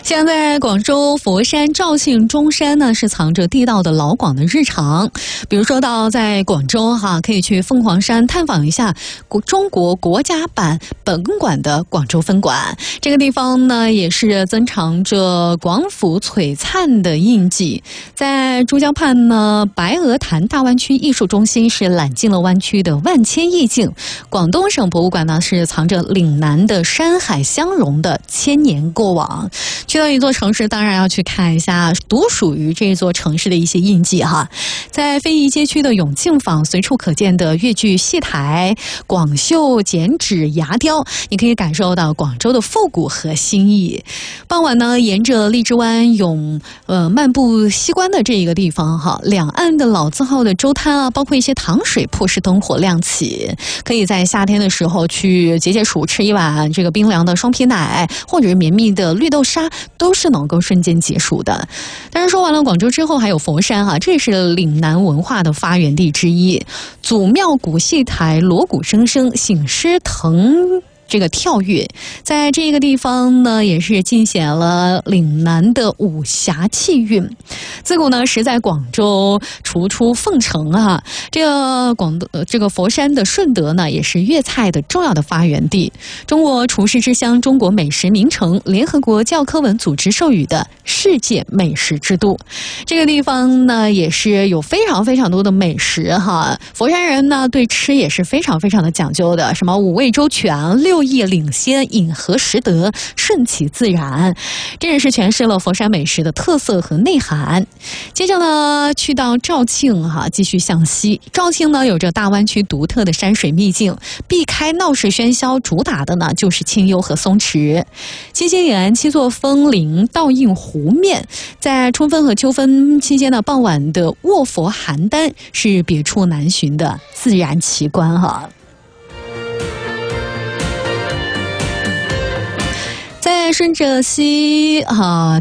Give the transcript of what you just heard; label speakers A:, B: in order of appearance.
A: 现在广州、佛山、肇庆、中山呢，是藏着地道的老广的日常。比如说到在广州可以去凤凰山探访一下中国国家版本馆的广州分馆。这个地方呢，也是珍藏着广府璀璨的印记。在珠江畔呢，白鹅潭大湾区艺术中心是揽尽了湾区的万千意境。广东省博物馆呢，是藏着岭南的山海相融的千年过往。去到一座城市，当然要去看一下独属于这座城市的一些印记哈。在非遗街区的永庆坊，随处可见的粤剧戏台、广绣、剪纸、牙雕，你可以感受到广州的复古和新意。傍晚呢，沿着荔枝湾漫步西关的这一个地方哈，两岸的老字号的粥摊包括一些糖水铺是灯火亮起，可以在夏天的时候去解解暑，吃一碗这个冰凉的双皮奶，或者是绵密的绿豆沙，都是能够瞬间解暑的。当然说完了广州之后，还有佛山这是岭南文化的发源地之一。祖庙古戏台锣鼓声声，醒狮腾这个跳跃，在这个地方呢，也是尽显了岭南的武侠气韵。自古呢，时在广州，厨出凤城这个佛山的顺德呢，也是粤菜的重要的发源地。中国厨师之乡，中国美食名城，联合国教科文组织授予的世界美食之都。这个地方呢，也是有非常非常多的美食哈。佛山人呢，对吃也是非常非常的讲究的，什么五味周全、六艺领先、饮和食得、顺其自然，这也是诠释了佛山美食的特色和内涵。接着呢，去到肇庆继续向西。肇庆呢，有着大湾区独特的山水秘境，避开闹市喧嚣，主打的呢就是清幽和松弛。七星岩、七座峰林、倒映湖面，在春分和秋分期间呢，傍晚的卧佛邯郸是别处难寻的自然奇观哈。再顺着西